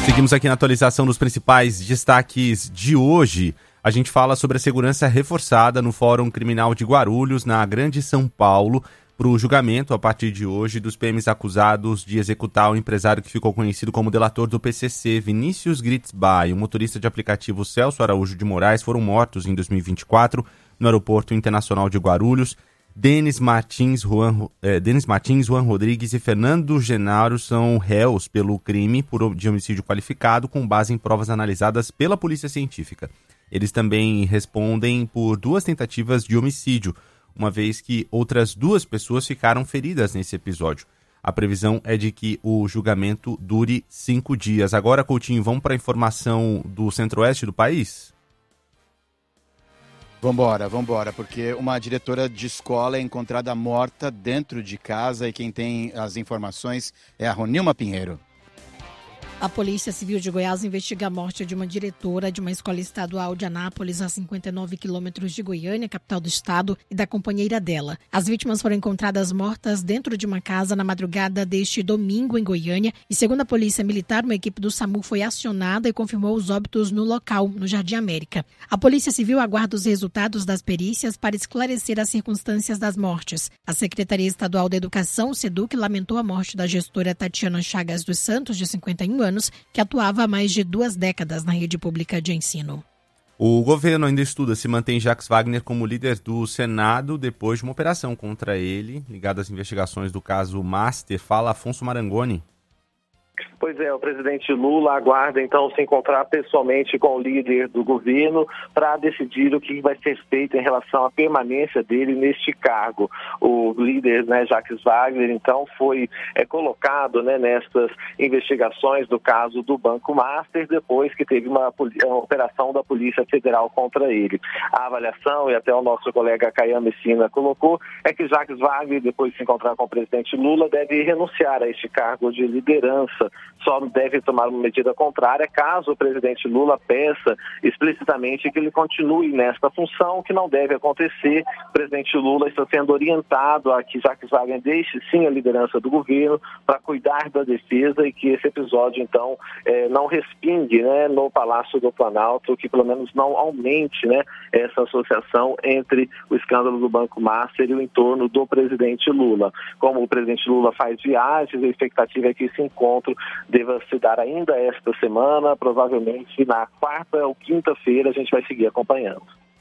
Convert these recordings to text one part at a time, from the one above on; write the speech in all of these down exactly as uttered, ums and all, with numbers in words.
Seguimos aqui na atualização dos principais destaques de hoje. A gente fala sobre a segurança reforçada no Fórum Criminal de Guarulhos, na Grande São Paulo, para o julgamento, a partir de hoje, dos P Ms acusados de executar o empresário que ficou conhecido como delator do P C C, Vinícius Gritzbach, e o motorista de aplicativo Celso Araújo de Moraes foram mortos em dois mil e vinte e quatro no Aeroporto Internacional de Guarulhos. Denis Martins, Juan, eh, Denis Martins, Juan Rodrigues e Fernando Genaro são réus pelo crime por, de homicídio qualificado com base em provas analisadas pela Polícia Científica. Eles também respondem por duas tentativas de homicídio, uma vez que outras duas pessoas ficaram feridas nesse episódio. A previsão é de que o julgamento dure cinco dias. Agora, Coutinho, vamos para a informação do centro-oeste do país? Vambora, vambora, porque uma diretora de escola é encontrada morta dentro de casa e quem tem as informações é a Ronilma Pinheiro. A Polícia Civil de Goiás investiga a morte de uma diretora de uma escola estadual de Anápolis, a cinquenta e nove quilômetros de Goiânia, capital do estado, e da companheira dela. As vítimas foram encontradas mortas dentro de uma casa na madrugada deste domingo em Goiânia e, segundo a Polícia Militar, uma equipe do SAMU foi acionada e confirmou os óbitos no local, no Jardim América. A Polícia Civil aguarda os resultados das perícias para esclarecer as circunstâncias das mortes. A Secretaria Estadual da Educação, SEDUC, lamentou a morte da gestora Tatiana Chagas dos Santos, de cinquenta e um anos, que atuava há mais de duas décadas na rede pública de ensino. O governo ainda estuda se mantém Jacques Wagner como líder do Senado depois de uma operação contra ele, ligada às investigações do caso Master. Fala Afonso Marangoni. Pois é, o presidente Lula aguarda então se encontrar pessoalmente com o líder do governo para decidir o que vai ser feito em relação à permanência dele neste cargo. O líder, né, Jacques Wagner, então foi é, colocado, né, nessas investigações do caso do Banco Master, depois que teve uma, uma operação da Polícia Federal contra ele. A avaliação, e até o nosso colega Caian Messina colocou, é que Jacques Wagner, depois de se encontrar com o presidente Lula, deve renunciar a este cargo de liderança. Só deve tomar uma medida contrária caso o presidente Lula peça explicitamente que ele continue nesta função, que não deve acontecer. O presidente Lula está sendo orientado a que Jacques Wagner deixe sim a liderança do governo para cuidar da defesa e que esse episódio, então, eh, não respingue, né, no Palácio do Planalto, que pelo menos não aumente, né, essa associação entre o escândalo do Banco Master e o entorno do presidente Lula. Como o presidente Lula faz viagens, a expectativa é que esse encontro deva se dar ainda esta semana, provavelmente na quarta ou quinta-feira a gente vai seguir acompanhando.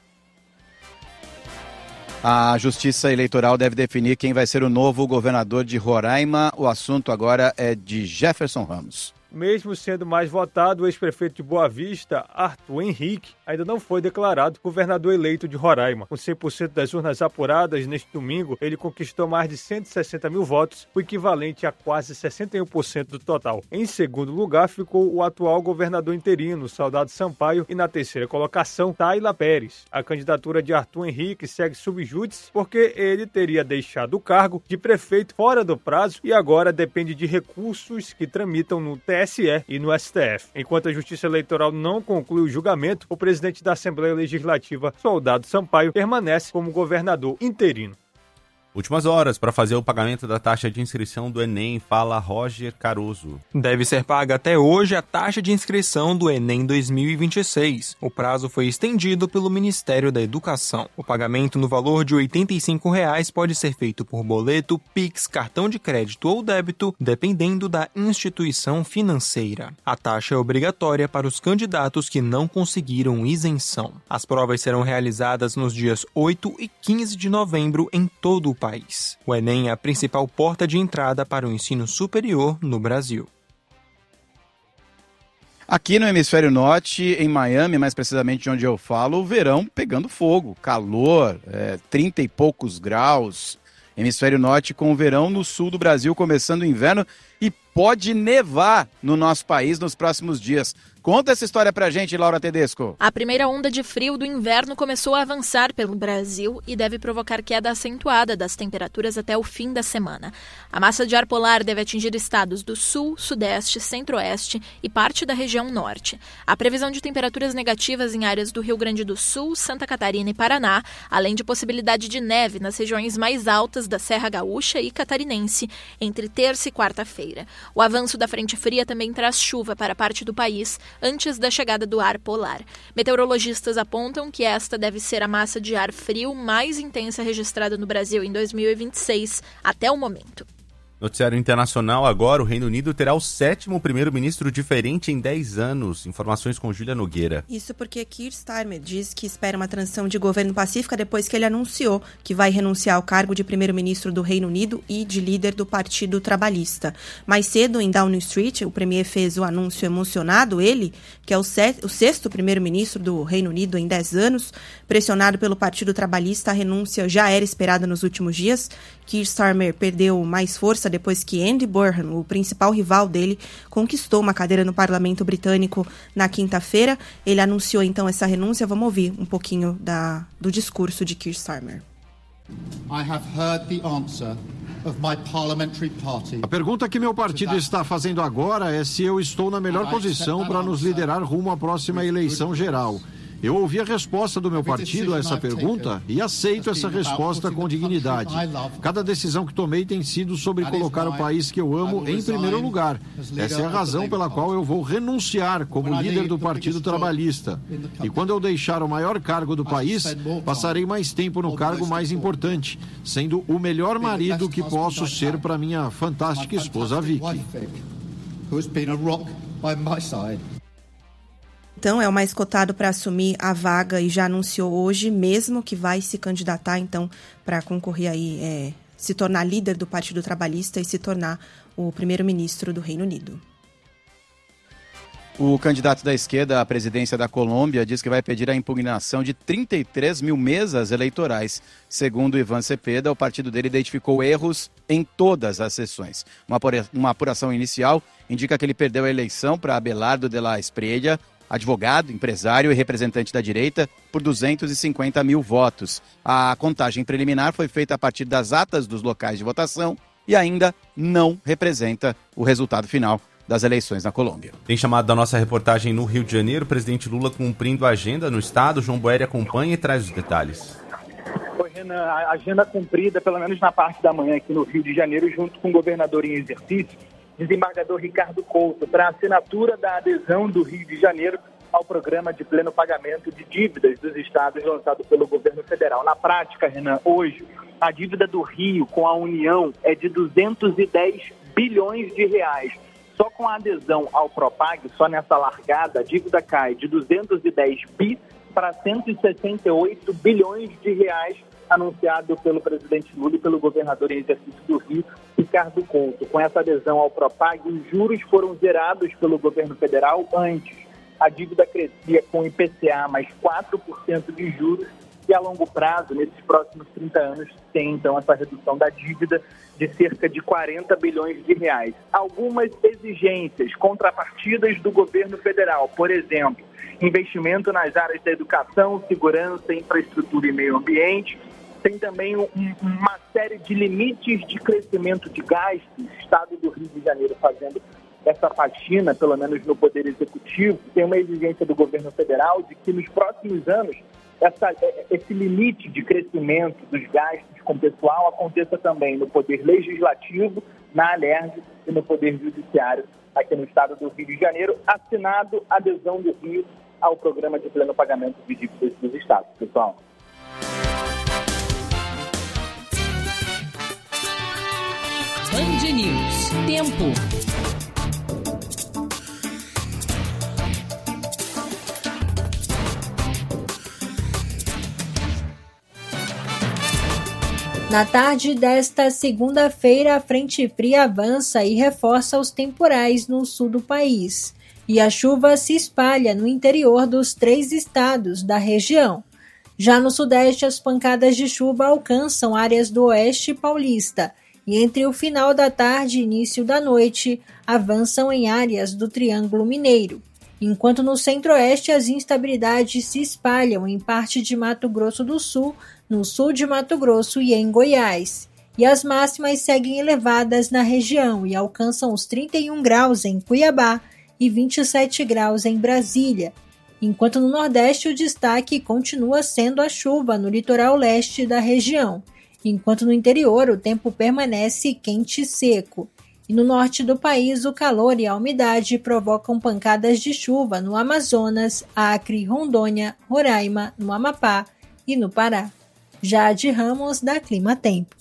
A Justiça Eleitoral deve definir quem vai ser o novo governador de Roraima. O assunto agora é de Jefferson Ramos. Mesmo sendo mais votado, o ex-prefeito de Boa Vista, Arthur Henrique, ainda não foi declarado governador eleito de Roraima. Com cem por cento das urnas apuradas neste domingo, ele conquistou mais de cento e sessenta mil votos, o equivalente a quase sessenta e um por cento do total. Em segundo lugar ficou o atual governador interino, Saudade Sampaio, e na terceira colocação, Tayla Pérez. A candidatura de Arthur Henrique segue sub júdice porque ele teria deixado o cargo de prefeito fora do prazo e agora depende de recursos que tramitam no T S E e no S T F. Enquanto a Justiça Eleitoral não conclui o julgamento, o presidente da Assembleia Legislativa, Soldado Sampaio, permanece como governador interino. Últimas horas para fazer o pagamento da taxa de inscrição do Enem, fala Roger Caruso. Deve ser paga até hoje a taxa de inscrição do Enem dois mil e vinte e seis. O prazo foi estendido pelo Ministério da Educação. O pagamento no valor de oitenta e cinco reais pode ser feito por boleto, Pix, cartão de crédito ou débito, dependendo da instituição financeira. A taxa é obrigatória para os candidatos que não conseguiram isenção. As provas serão realizadas nos dias oito e quinze de novembro em todo o país. O Enem é a principal porta de entrada para o ensino superior no Brasil. Aqui no Hemisfério Norte, em Miami, mais precisamente de onde eu falo, o verão pegando fogo, calor, é, trinta e poucos graus. Hemisfério Norte com o verão, no sul do Brasil começando o inverno e pode nevar no nosso país nos próximos dias. Conta essa história pra gente, Laura Tedesco. A primeira onda de frio do inverno começou a avançar pelo Brasil e deve provocar queda acentuada das temperaturas até o fim da semana. A massa de ar polar deve atingir estados do sul, sudeste, centro-oeste e parte da região norte. A previsão de temperaturas negativas em áreas do Rio Grande do Sul, Santa Catarina e Paraná, além de possibilidade de neve nas regiões mais altas da Serra Gaúcha e Catarinense, entre terça e quarta-feira. O avanço da frente fria também traz chuva para parte do país, antes da chegada do ar polar. Meteorologistas apontam que esta deve ser a massa de ar frio mais intensa registrada no Brasil em dois mil e vinte e seis até o momento. Noticiário internacional agora, o Reino Unido terá o sétimo primeiro-ministro diferente em dez anos. Informações com Júlia Nogueira. Isso porque Keir Starmer diz que espera uma transição de governo pacífica depois que ele anunciou que vai renunciar ao cargo de primeiro-ministro do Reino Unido e de líder do Partido Trabalhista. Mais cedo, em Downing Street, o premier fez o anúncio emocionado, ele, que é o, set, o sexto primeiro-ministro do Reino Unido em dez anos, pressionado pelo Partido Trabalhista, a renúncia já era esperada nos últimos dias. Keir Starmer perdeu mais força depois que Andy Burnham, o principal rival dele, conquistou uma cadeira no parlamento britânico na quinta-feira. Ele anunciou então essa renúncia. Vamos ouvir um pouquinho da, do discurso de Keir Starmer. I have heard the answer of my parliamentary party. A pergunta que meu partido está fazendo agora é se eu estou na melhor posição para nos liderar rumo à próxima eleição geral. Eu ouvi a resposta do meu partido a essa pergunta e aceito essa resposta com dignidade. Cada decisão que tomei tem sido sobre colocar o país que eu amo em primeiro lugar. Essa é a razão pela qual eu vou renunciar como líder do Partido Trabalhista. E quando eu deixar o maior cargo do país, passarei mais tempo no cargo mais importante, sendo o melhor marido que posso ser para minha fantástica esposa Vicky. Então, é o mais cotado para assumir a vaga e já anunciou hoje mesmo que vai se candidatar, então, para concorrer aí, é, se tornar líder do Partido Trabalhista e se tornar o primeiro-ministro do Reino Unido. O candidato da esquerda à presidência da Colômbia diz que vai pedir a impugnação de trinta e três mil mesas eleitorais. Segundo Ivan Cepeda, o partido dele identificou erros em todas as sessões. Uma apuração inicial indica que ele perdeu a eleição para Abelardo de la Espriella, advogado, empresário e representante da direita, por duzentos e cinquenta mil votos. A contagem preliminar foi feita a partir das atas dos locais de votação e ainda não representa o resultado final das eleições na Colômbia. Tem chamado da nossa reportagem no Rio de Janeiro, o presidente Lula cumprindo a agenda no estado. João Boeri acompanha e traz os detalhes. Oi, Renan, a agenda cumprida, pelo menos na parte da manhã aqui no Rio de Janeiro, junto com o governador em exercício, desembargador Ricardo Couto, para a assinatura da adesão do Rio de Janeiro ao programa de pleno pagamento de dívidas dos estados lançado pelo governo federal. Na prática, Renan, hoje, a dívida do Rio com a União é de duzentos e dez bilhões de reais. Só com a adesão ao Propag, só nessa largada, a dívida cai de duzentos e dez bi para cento e sessenta e oito bilhões de reais, anunciado pelo presidente Lula e pelo governador em exercício do Rio, Ricardo Couto. Com essa adesão ao Propag, os juros foram zerados pelo governo federal antes. A dívida crescia com I P C A mais quatro por cento de juros e a longo prazo, nesses próximos trinta anos, tem então essa redução da dívida de cerca de quarenta bilhões de reais. Algumas exigências, contrapartidas do governo federal, por exemplo, investimento nas áreas da educação, segurança, infraestrutura e meio ambiente. Tem também um, uma série de limites de crescimento de gastos, o Estado do Rio de Janeiro fazendo essa faxina, pelo menos no Poder Executivo. Tem uma exigência do governo federal de que nos próximos anos essa, esse limite de crescimento dos gastos com pessoal aconteça também no Poder Legislativo, na Alerj e no Poder Judiciário aqui no Estado do Rio de Janeiro, assinado a adesão do Rio ao programa de pleno pagamento de dívidas dos estados, pessoal. Band News. Tempo. Na tarde desta segunda-feira, a frente fria avança e reforça os temporais no sul do país. E a chuva se espalha no interior dos três estados da região. Já no sudeste, as pancadas de chuva alcançam áreas do oeste paulista. E entre o final da tarde e início da noite, avançam em áreas do Triângulo Mineiro. enquanto no centro-oeste as instabilidades se espalham em parte de Mato Grosso do Sul, no sul de Mato Grosso e em Goiás. E as máximas seguem elevadas na região e alcançam os trinta e um graus em Cuiabá e vinte e sete graus em Brasília, enquanto no Nordeste o destaque continua sendo a chuva no litoral leste da região, enquanto no interior o tempo permanece quente e seco. E no norte do país, o calor e a umidade provocam pancadas de chuva no Amazonas, Acre, Rondônia, Roraima, no Amapá e no Pará. Jade Ramos, da Clima Tempo.